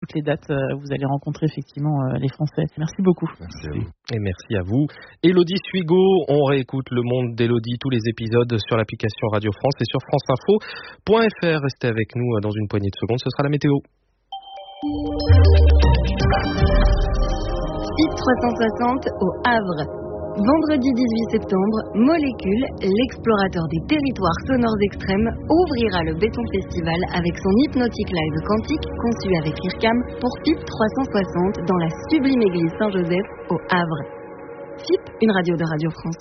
toutes les dates, vous allez rencontrer effectivement les Français. Merci beaucoup. Merci à vous. Et merci à vous. Élodie Suigo, on réécoute Le Monde d'Élodie, tous les épisodes sur l'application Radio France et sur franceinfo.fr. Restez avec nous dans une poignée de secondes, ce sera la météo. FIP 360 au Havre. Vendredi 18 septembre, Molécule, l'explorateur des territoires sonores extrêmes, ouvrira le Béton Festival avec son hypnotique live quantique conçu avec IRCAM pour FIP 360 dans la sublime église Saint-Joseph au Havre. FIP, une radio de Radio France.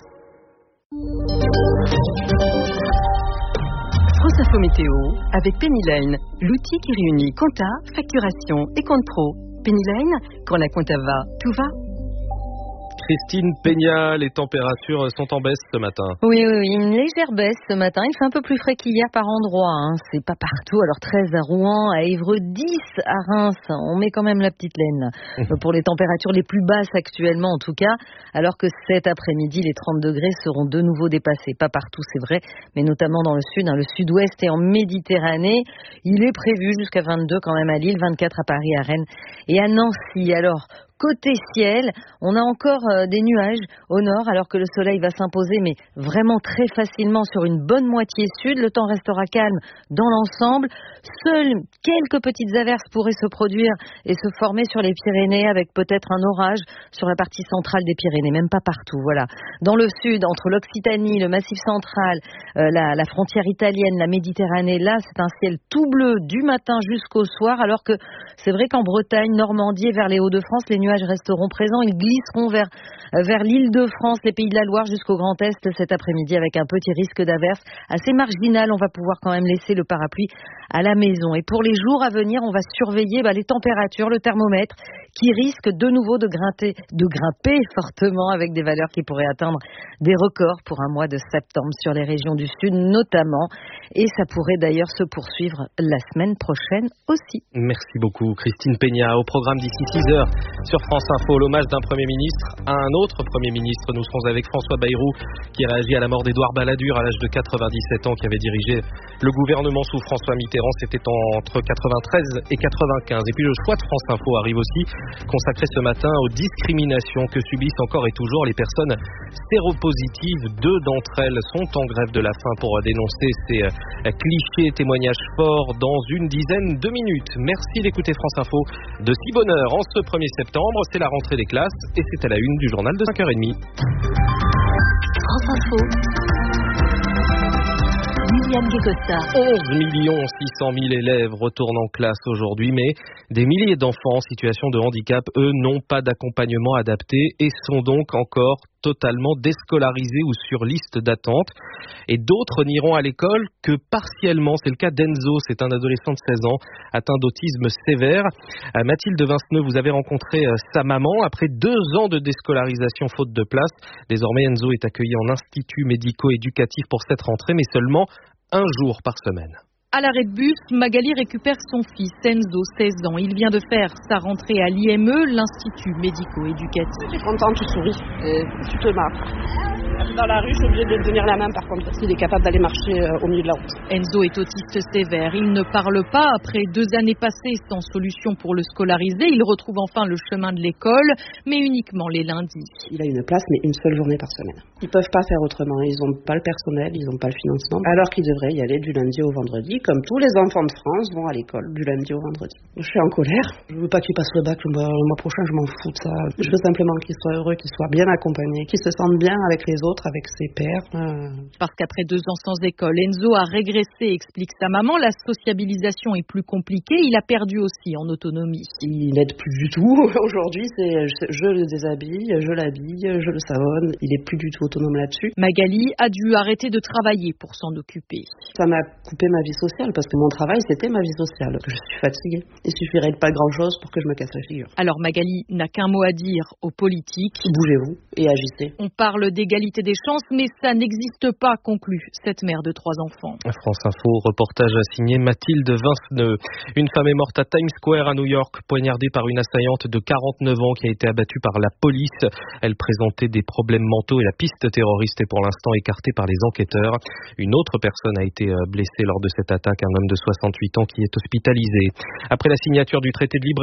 France Info Météo avec Pennyline, l'outil qui réunit compta, facturation et compte pro. Pennyline, quand la compta va, tout va. Christine Peña, les températures sont en baisse ce matin. Oui, une légère baisse ce matin. Il fait un peu plus frais qu'hier par endroit. C'est pas partout. Alors 13 à Rouen, à Évreux, 10 à Reims. On met quand même la petite laine pour les températures les plus basses actuellement en tout cas. Alors que cet après-midi, les 30 degrés seront de nouveau dépassés. Pas partout, c'est vrai, mais notamment dans le sud, le sud-ouest et en Méditerranée. Il est prévu jusqu'à 22 quand même à Lille, 24 à Paris, à Rennes et à Nancy. Alors, côté ciel, on a encore des nuages au nord alors que le soleil va s'imposer mais vraiment très facilement sur une bonne moitié sud. Le temps restera calme dans l'ensemble. Seules quelques petites averses pourraient se produire et se former sur les Pyrénées avec peut-être un orage sur la partie centrale des Pyrénées, même pas partout. Voilà. Dans le sud, entre l'Occitanie, le Massif central, la frontière italienne, la Méditerranée, là c'est un ciel tout bleu du matin jusqu'au soir alors que c'est vrai qu'en Bretagne, Normandie et vers les Hauts-de-France, les nuages resteront présents. Ils glisseront vers l'Île-de-France, les Pays de la Loire jusqu'au Grand Est cet après-midi avec un petit risque d'averse assez marginal. On va pouvoir quand même laisser le parapluie à la maison. Et pour les jours à venir, on va surveiller les températures, le thermomètre qui risque de nouveau de grimper fortement avec des valeurs qui pourraient atteindre des records pour un mois de septembre sur les régions du sud notamment. Et ça pourrait d'ailleurs se poursuivre la semaine prochaine aussi. Merci beaucoup Christine Peña. Au programme d'ici 6h sur France Info, l'hommage d'un Premier ministre à un autre Premier ministre. Nous serons avec François Bayrou qui réagit à la mort d'Édouard Balladur à l'âge de 97 ans, qui avait dirigé le gouvernement sous François Mitterrand. C'était entre 93 et 95. Et puis le choix de France Info arrive aussi, consacré ce matin aux discriminations que subissent encore et toujours les personnes séropositives. 2 d'entre elles sont en grève de la faim pour dénoncer ces clichés et témoignages forts dans une dizaine de minutes. Merci d'écouter France Info de si bonne heure en ce 1er septembre. C'est la rentrée des classes et c'est à la une du journal de 5h30. France Info. 11 600 000 élèves retournent en classe aujourd'hui, mais des milliers d'enfants en situation de handicap, eux, n'ont pas d'accompagnement adapté et sont donc encore totalement déscolarisés ou sur liste d'attente. Et d'autres n'iront à l'école que partiellement. C'est le cas d'Enzo, c'est un adolescent de 16 ans atteint d'autisme sévère. Mathilde Vinceneux, vous avez rencontré sa maman après 2 ans de déscolarisation faute de place. Désormais, Enzo est accueilli en institut médico-éducatif pour cette rentrée, mais seulement 1 jour par semaine. À l'arrêt de bus, Magali récupère son fils, Enzo, 16 ans. Il vient de faire sa rentrée à l'IME, l'Institut médico-éducatif. Tu es content, tu souris et tu te marres. Dans la rue, je suis obligée de lui tenir la main par contre, parce qu'il est capable d'aller marcher au milieu de la route. Enzo est autiste sévère. Il ne parle pas. Après 2 années passées sans solution pour le scolariser, il retrouve enfin le chemin de l'école, mais uniquement les lundis. Il a une place, mais une seule journée par semaine. Ils ne peuvent pas faire autrement. Ils n'ont pas le personnel, ils n'ont pas le financement. Alors qu'ils devraient y aller du lundi au vendredi, comme tous les enfants de France vont à l'école du lundi au vendredi. Je suis en colère. Je veux pas qu'il passe le bac le mois prochain, je m'en fous de ça. Je veux simplement qu'il soit heureux, qu'il soit bien accompagné, qu'il se sente bien avec les autres, avec ses pairs. Parce qu'après 2 ans sans école, Enzo a régressé, explique sa maman. La sociabilisation est plus compliquée. Il a perdu aussi en autonomie. Il n'aide plus du tout. Aujourd'hui, je le déshabille, je l'habille, je le savonne. Il est plus du tout autonome là-dessus. Magali a dû arrêter de travailler pour s'en occuper. Ça m'a coupé ma vie sociale parce que mon travail, c'était ma vie sociale. Je suis fatiguée. Il suffirait de pas grand-chose pour que je me casse la figure. Alors Magali n'a qu'un mot à dire aux politiques. Bougez-vous et agissez. On parle d'égalité des chances, mais ça n'existe pas, conclut cette mère de 3 enfants. France Info, reportage signé Mathilde Vinceneux. Une femme est morte à Times Square à New York, poignardée par une assaillante de 49 ans qui a été abattue par la police. Elle présentait des problèmes mentaux et la piste terroriste est pour l'instant écartée par les enquêteurs. Une autre personne a été blessée lors de cette attaque, un homme de 68 ans qui est hospitalisé. Après la signature du traité de libre